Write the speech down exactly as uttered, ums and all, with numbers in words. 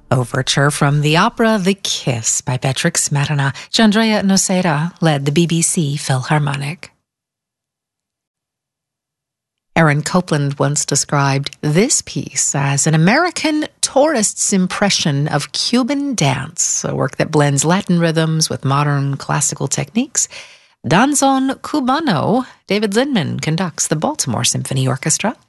Overture from the opera The Kiss by Beatrix Smetana. Gianandrea Nocera led the B B C Philharmonic. Aaron Copland once described this piece as an American tourist's impression of Cuban dance, a work that blends Latin rhythms with modern classical techniques. Danzón Cubano. David Lindman conducts the Baltimore Symphony Orchestra.